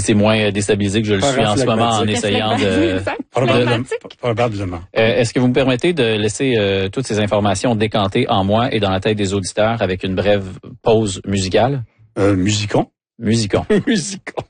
c'est moins déstabilisé que je le suis en ce moment en essayant de... Probablement. Est-ce que vous me permettez de laisser toutes ces informations décanter en moi et dans la tête des auditeurs avec une brève pause musicale? Musicons. Musicons. Musicons.